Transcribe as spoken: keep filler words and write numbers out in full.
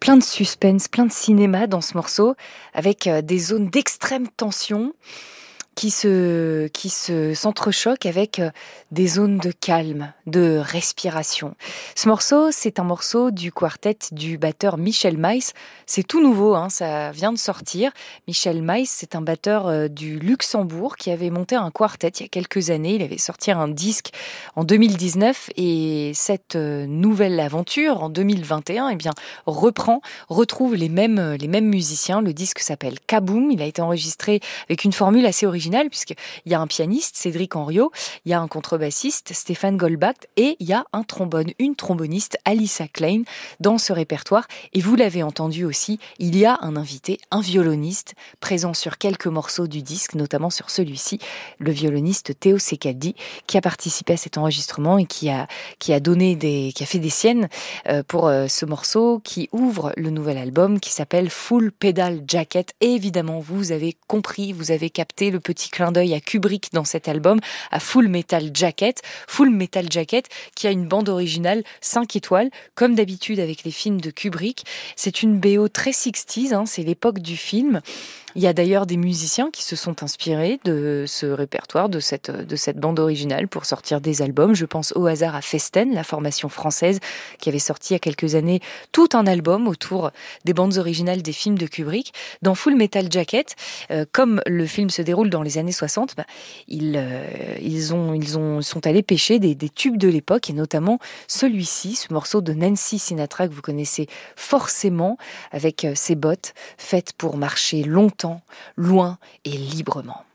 plein de suspense, plein de cinéma dans ce morceau, avec euh, des zones d'extrême tension qui se, qui se s'entrechoquent avec euh, des zones de calme, de respiration. Ce morceau, c'est un morceau du quartet du batteur Michel Maïs. C'est tout nouveau, hein, ça vient de sortir. Michel Maïs, c'est un batteur euh, du Luxembourg qui avait monté un quartet il y a quelques années. Il avait sorti un disque en deux mille dix-neuf et cette euh, nouvelle aventure en deux mille vingt et un, eh bien, reprend, retrouve les mêmes, les mêmes musiciens. Le disque s'appelle Kaboom. Il a été enregistré avec une formule assez originale puisqu'il y a un pianiste, Cédric Henriot, il y a un contrebassiste, Stéphane Goldbach, et il y a un trombone, une tromboniste, Alissa Klein, dans ce répertoire. Et vous l'avez entendu aussi, il y a un invité, un violoniste, présent sur quelques morceaux du disque, notamment sur celui-ci, le violoniste Théo Secaldi, qui a participé à cet enregistrement et qui a, qui a donné des, qui a fait des siennes euh, pour euh, ce morceau qui ouvre le nouvel album qui s'appelle Full Pedal Jacket. Et évidemment, vous avez compris, vous avez capté le petit clin d'œil à Kubrick dans cet album, à Full Metal Jacket. Full Metal Jacket qui a une bande originale cinq étoiles, comme d'habitude avec les films de Kubrick. C'est une B O très sixties, hein, c'est l'époque du film. Il y a d'ailleurs des musiciens qui se sont inspirés de ce répertoire, de cette, de cette bande originale pour sortir des albums. Je pense au hasard à Festen, la formation française qui avait sorti il y a quelques années tout un album autour des bandes originales des films de Kubrick. Dans Full Metal Jacket, euh, comme le film se déroule dans les années soixante, bah, ils, euh, ils, ont, ils ont, sont allés pêcher des, des tubes de l'époque et notamment celui-ci, ce morceau de Nancy Sinatra que vous connaissez forcément avec ses bottes faites pour marcher longtemps, loin et librement.